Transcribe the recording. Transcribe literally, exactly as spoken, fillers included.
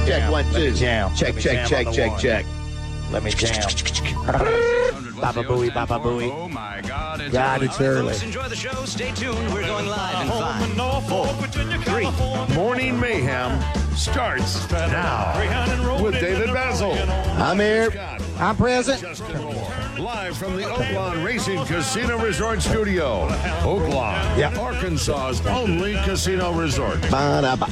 Check one, Let me two. jam. Check, Let me check, jam check, on the check, one. check. Let me jam. Baba booey, baba booey. Oh my God, it's God, early. it's early. Folks, enjoy the show. Stay tuned. We're going live in five, four, three. Morning Mayhem starts now with David Basil. I'm here. Scott, I'm present. Justin Moore, live from the Oaklawn Racing Casino Resort Studio. Oaklawn, Yeah. Arkansas's only casino resort. Ba-da-ba.